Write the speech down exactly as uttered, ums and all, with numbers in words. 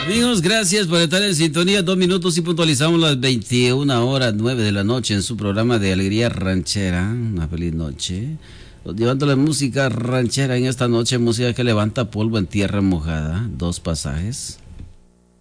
Amigos, gracias por estar en sintonía. Dos minutos y puntualizamos las veintiuna horas nueve de la noche en su programa de Alegría Ranchera. Una feliz noche. Llevándole música ranchera en esta noche, música que levanta polvo en tierra mojada. Dos pasajes.